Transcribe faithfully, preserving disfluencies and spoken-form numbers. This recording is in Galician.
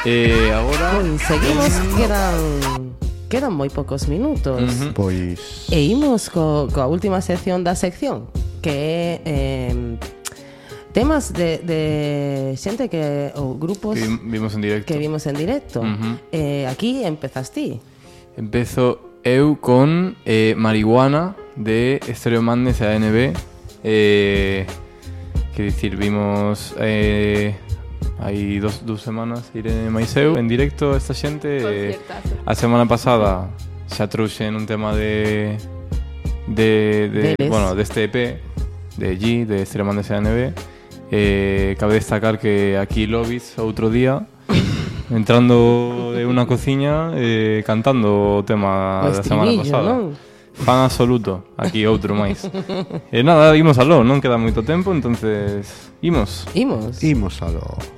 E agora Pois seguimos, quedan quedan moi poucos minutos. Uh-huh. Pois E imos co, coa última sección da sección, que é eh, temas de, de xente que ou grupos que vimos en directo. que vimos en directo. Uh-huh. Eh, aquí empezas ti. Empezo eu con eh, Marihuana de Stereo Madness e A N B. Eh, que dicir, vimos eh, hai dos, dos semanas Irene Maiseu en directo esta xente. Eh, a semana pasada xa trouxen un tema de de, de Deles. bueno, deste E P de G, de Stereo Madness e A N B. Eh, cabe destacar que aquí Lobis outro día entrando de unha cociña eh, cantando o tema O da semana estribillo, pasada. non? Fan absoluto, aquí outro máis. E nada, imos aló, non queda moito tempo, entonces imos. Imos. imos aló.